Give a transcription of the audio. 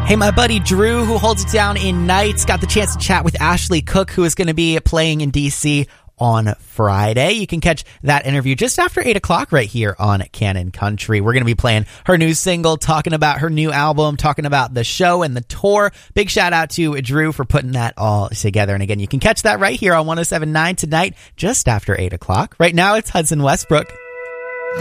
Hey, my buddy Drew, who holds it down in Nights, got the chance to chat with Ashley Cook, who is going to be playing in D.C. on Friday. You can catch that interview just after 8 o'clock right here on Canon Country. We're going to be playing her new single, talking about her new album, talking about the show and the tour. Big shout out to Drew for putting that all together. And again, you can catch that right here on 107.9 tonight, just after 8 o'clock. Right now, it's Hudson Westbrook.